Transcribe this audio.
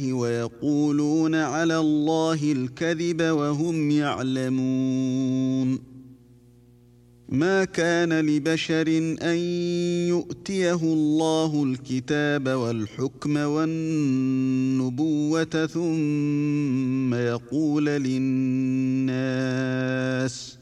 ويقولون على الله الكذب وهم يعلمون. ما كان لبشر أن يؤتيه الله الكتاب والحكم والنبوة ثم يقول للناس